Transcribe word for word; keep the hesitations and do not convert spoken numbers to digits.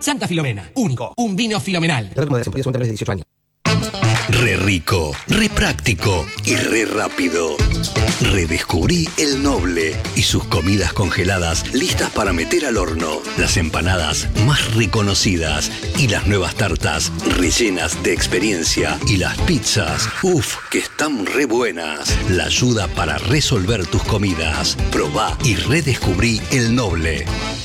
Santa Filomena, único, un vino filomenal. dieciocho años. Re rico, re práctico y re rápido. Redescubrí El Noble y sus comidas congeladas listas para meter al horno. Las empanadas más reconocidas y las nuevas tartas rellenas de experiencia. Y las pizzas, uff, que están re buenas. La ayuda para resolver tus comidas. Probá y redescubrí El Noble.